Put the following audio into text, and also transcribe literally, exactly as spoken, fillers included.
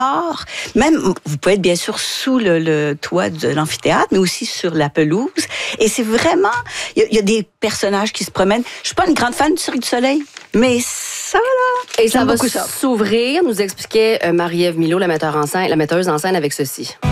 Même, vous pouvez être bien sûr sous le, le toit de l'amphithéâtre, mais aussi sur la pelouse. Et c'est vraiment, il y, y a des personnages qui se promènent. Je suis pas une grande fan du Cirque du Soleil, mais ça, là, et ça va ça. s'ouvrir, nous expliquait Marie-Ève Milot, la metteur en scène, la metteuse en scène, avec ceci.